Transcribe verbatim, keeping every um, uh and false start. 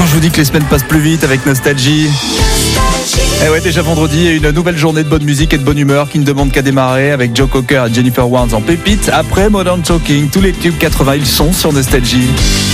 je vous dis que les semaines passent plus vite avec Nostalgie. Eh ouais, déjà vendredi, une nouvelle journée de bonne musique et de bonne humeur qui ne demande qu'à démarrer avec Joe Cocker et Jennifer Warnes en pépite. Après Modern Talking, tous les tubes quatre-vingts, ils sont sur Nostalgie.